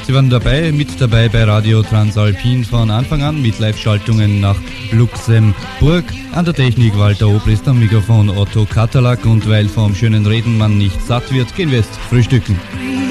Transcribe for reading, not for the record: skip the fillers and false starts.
Sie waren mit dabei bei Radio Transalpin von Anfang an mit Live-Schaltungen nach Luxemburg. An der Technik Walter Obrist, am Mikrofon Otto Katalak, und weil vom schönen Reden man nicht satt wird, gehen wir jetzt frühstücken.